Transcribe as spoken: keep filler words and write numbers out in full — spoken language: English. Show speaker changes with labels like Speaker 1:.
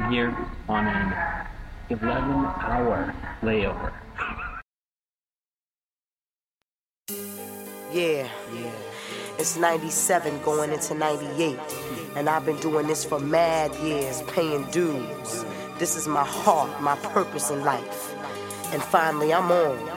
Speaker 1: I'm here on an eleven hour layover.
Speaker 2: Yeah, yeah. It's ninety-seven going into ninety-eight. And I've been doing this for mad years, paying dues. This is my heart, my purpose in life. And finally I'm on.